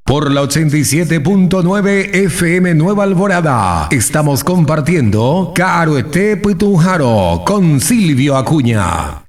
Por la 87.9 FM Nueva Alborada, estamos compartiendo Caruete Putunjaro con Silvio Acuña.